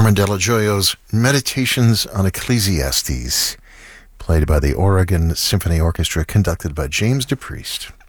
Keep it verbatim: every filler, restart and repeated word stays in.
Carmen Delajoyo's Meditations on Ecclesiastes, played by the Oregon Symphony Orchestra, conducted by James DePriest.